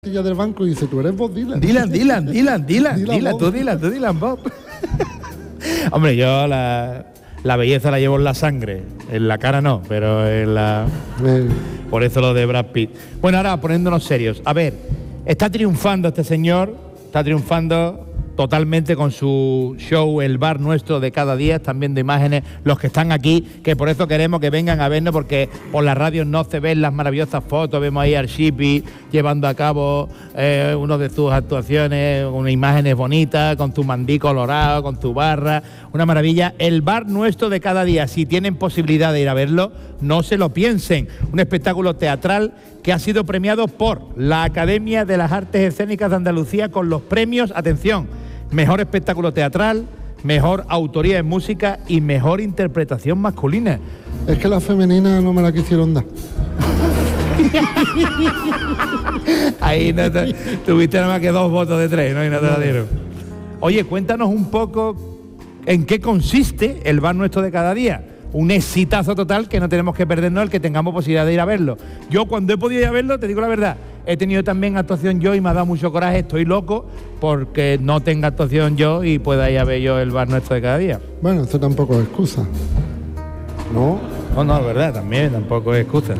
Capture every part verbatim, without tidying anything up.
del banco y dice, tú eres Bob Dylan. Dylan, Dylan, Dylan, Dylan, Dylan, Dylan, Bob. tú Dylan, tú Dylan, Bob. Hombre, yo la, la belleza la llevo en la sangre, en la cara no, pero en la... Eh, Por eso lo de Brad Pitt. Bueno, ahora poniéndonos serios. A ver, está triunfando este señor, está triunfando totalmente con su show El Bar Nuestro de cada día. Están viendo imágenes los que están aquí, que por eso queremos que vengan a vernos, porque por las radios no se ven las maravillosas fotos. Vemos ahí al Shippy llevando a cabo eh, una de sus actuaciones, unas imágenes bonitas, con tu mandí colorado, con tu barra, una maravilla. El Bar Nuestro de cada día, si tienen posibilidad de ir a verlo, no se lo piensen. Un espectáculo teatral que ha sido premiado por la Academia de las Artes Escénicas de Andalucía con los premios, atención, mejor espectáculo teatral, mejor autoría en música y mejor interpretación masculina. es que la femenina no me la quisieron dar. Ahí no te, tuviste nada más que dos votos de tres, ¿no? Y no te la dieron. Oye, cuéntanos un poco en qué consiste el Bar Nuestro de cada día. Un exitazo total que no tenemos que perdernos el que tengamos posibilidad de ir a verlo. Yo cuando he podido ir a verlo, te digo la verdad, he tenido también actuación yo y me ha dado mucho coraje, estoy loco porque no tenga actuación yo y pueda ir a ver yo el Bar Nuestro de cada día. Bueno, esto tampoco es excusa, ¿no? No, no, es verdad, también, tampoco es excusa.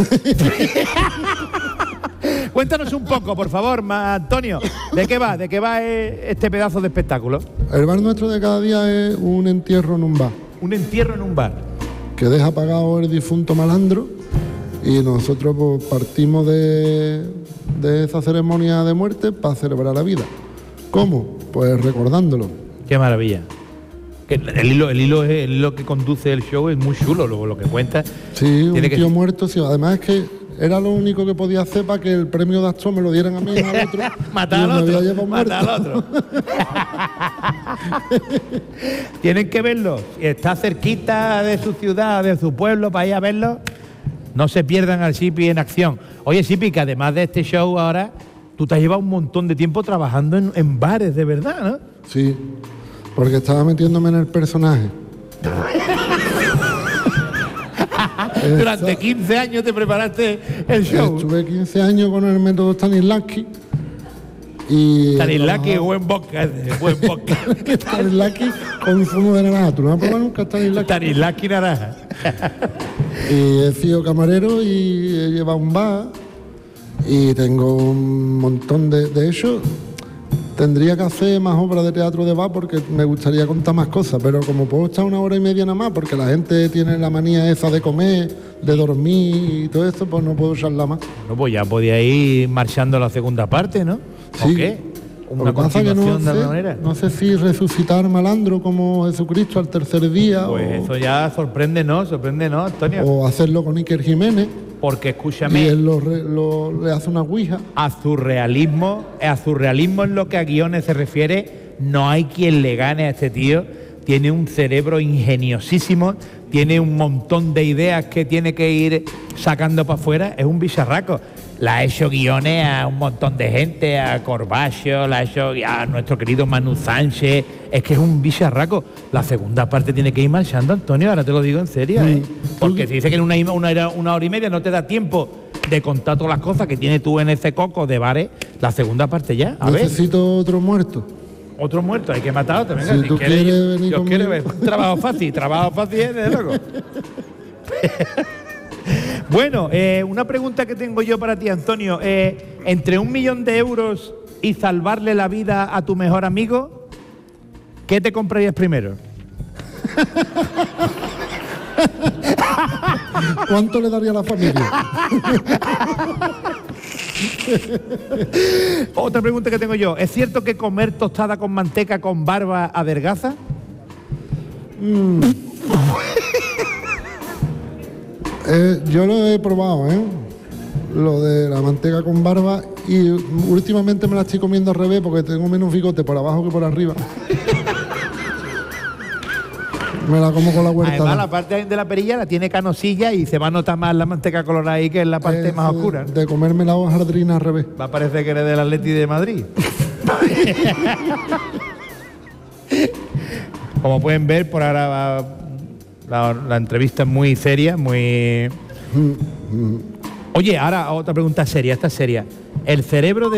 Cuéntanos un poco, por favor, ma, Antonio, ¿de qué va? ¿De qué va eh, este pedazo de espectáculo? El Bar Nuestro de cada día es un entierro en un bar, Un entierro en un bar. que deja pagado el difunto malandro y nosotros pues, partimos de, de esa ceremonia de muerte para celebrar la vida. ¿Cómo? Pues recordándolo. Qué maravilla. Que El hilo, el hilo, es- el hilo que conduce el show es muy chulo, lo, lo que cuenta. Sí, un Tiene que- tío muerto, sí. Además es que era lo único que podía hacer para que el premio de actor me lo dieran a mí y no al otro. Matar Y al me había otro, llevado matar al muerto. otro. Tienen que verlo. Si está cerquita de su ciudad, de su pueblo, para ir a verlo, no se pierdan al Shippy en acción. Oye, Shippy, que además de este show ahora, tú te has llevado un montón de tiempo trabajando en, en bares, de verdad, ¿no? Sí, porque estaba metiéndome en el personaje. Durante quince años te preparaste el show. Estuve quince años con el método Stanislavski. Y Stanislavski, buen vodka, ese, buen vodka. Stanislavski con zumo de naranja. ¿Tú no has probado nunca Stanislavski? Stanislavski naranja. Y he sido camarero y he llevado un bar. Y tengo un montón de... De hecho, tendría que hacer más obras de teatro de bar porque me gustaría contar más cosas. Pero como puedo estar una hora y media nada más, porque la gente tiene la manía esa de comer, de dormir y todo eso, pues no puedo charlar más. No, pues ya podía ir marchando la segunda parte, ¿no? ¿O Sí. qué? Lo Una que pasa es que no continuación de alguna sé, manera. no sé si resucitar malandro como Jesucristo al tercer día Pues o, eso ya sorprende, ¿no? Sorprende, ¿no, Antonio? o hacerlo con Iker Jiménez Porque y escúchame, él lo, re- lo- le hace una ouija. a surrealismo, a surrealismo en lo que a guiones se refiere, no hay quien le gane a este tío. Tiene un cerebro ingeniosísimo, tiene un montón de ideas que tiene que ir sacando para afuera, es un bicharraco. La ha hecho guiones a un montón de gente, a Corbacho, la ha hecho a nuestro querido Manu Sánchez, es que es un bicharraco. La segunda parte tiene que ir marchando, Antonio, ahora te lo digo en serio, ¿eh? Porque si dice que en una, una, hora- una hora y media no te da tiempo de contar todas las cosas que tienes tú en ese coco de bares, la segunda parte ya, a ver. Necesito otro muerto. Otro muerto, hay que matar a otro. Venga, Si si tú quieres, quieres yo- venir yo quiero conmigo. ver. Trabajo fácil, trabajo fácil es de loco. Bueno, eh, una pregunta que tengo yo para ti, Antonio. Eh, entre un millón de euros y salvarle la vida a tu mejor amigo, ¿qué te comprarías primero? ¿Cuánto le daría a la familia? Otra pregunta que tengo yo. ¿Es cierto que comer tostada con manteca con barba adelgaza? Eh, yo lo he probado, ¿eh? Lo de la manteca con barba y últimamente me la estoy comiendo al revés porque tengo menos bigote por abajo que por arriba. Me la como con la huerta. Además, la parte de la perilla la tiene canosilla y se va a notar más la manteca colorada ahí que en la parte Es, más eh, oscura. De comerme la hojaldrina al revés. Va a parecer que eres del Atleti de Madrid. Como pueden ver, por ahora va- la, la entrevista es muy seria, muy... Oye, ahora otra pregunta seria, esta es seria. El cerebro de